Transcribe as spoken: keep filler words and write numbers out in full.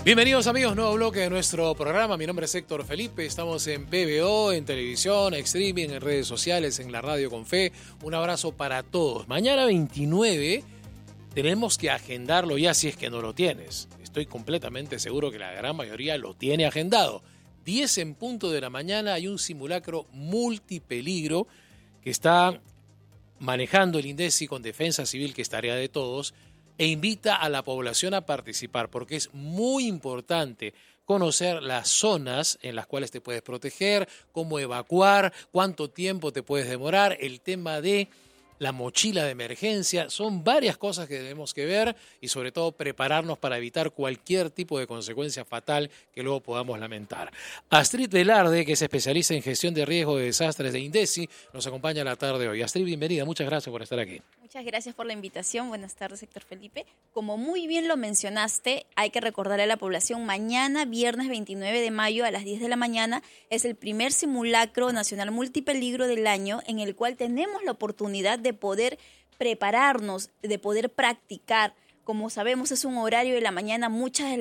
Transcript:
Bienvenidos amigos, nuevo bloque de nuestro programa. Mi nombre es Héctor Felipe, estamos en P B O, en televisión, streaming, en redes sociales, en la radio con fe. Un abrazo para todos. Mañana veintinueve tenemos que agendarlo ya si es que no lo tienes. Estoy completamente seguro que la gran mayoría lo tiene agendado. diez en punto de la mañana hay un simulacro multipeligro que está manejando el INDECI con Defensa Civil, que es tarea de todos, e invita a la población a participar porque es muy importante conocer las zonas en las cuales te puedes proteger, cómo evacuar, cuánto tiempo te puedes demorar, el tema de la mochila de emergencia. Son varias cosas que tenemos que ver y sobre todo prepararnos para evitar cualquier tipo de consecuencia fatal que luego podamos lamentar. Astrid Velarde, que es especialista en gestión de riesgo de desastres de INDECI, nos acompaña la tarde de hoy. Astrid, bienvenida, muchas gracias por estar aquí. Muchas gracias por la invitación. Buenas tardes, Héctor Felipe. Como muy bien lo mencionaste, hay que recordarle a la población, mañana, viernes veintinueve de mayo a las diez de la mañana, es el primer simulacro nacional multipeligro del año en el cual tenemos la oportunidad de poder prepararnos, de poder practicar. Como sabemos, es un horario de la mañana, muchas de